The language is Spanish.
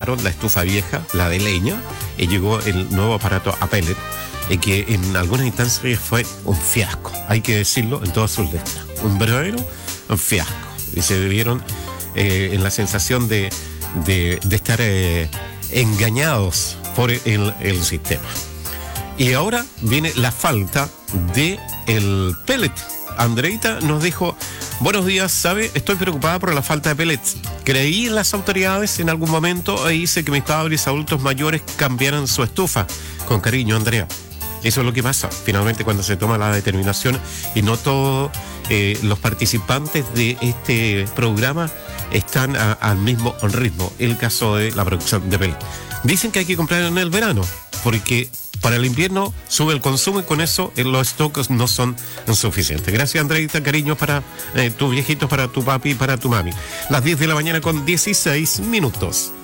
quemaron la estufa vieja, la de leña, y llegó el nuevo aparato a pellet, que en algunas instancias fue un fiasco, hay que decirlo en todas sus letras, un verdadero fiasco, y se vieron en la sensación de estar engañados por el sistema. Y ahora viene la falta de el pellet. Andreita nos dijo: buenos días, ¿sabe? Estoy preocupada por la falta de pellets. Creí en las autoridades en algún momento e hice que mis padres adultos mayores cambiaran su estufa. Con cariño, Andrea. Eso es lo que pasa, finalmente, cuando se toma la determinación, y no todos los participantes de este programa están al mismo ritmo. El caso de la producción de pellets. Dicen que hay que comprar en el verano, porque para el invierno sube el consumo y con eso los stocks no son suficientes. Gracias, Andreita, cariño para tus viejitos, para tu papi y para tu mami. Las 10 de la mañana con 16 minutos.